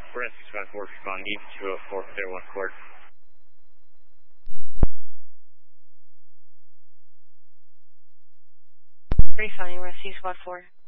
Brent 654, respond Eve 204, clear 1 court. Refunding Rescue Squad 4.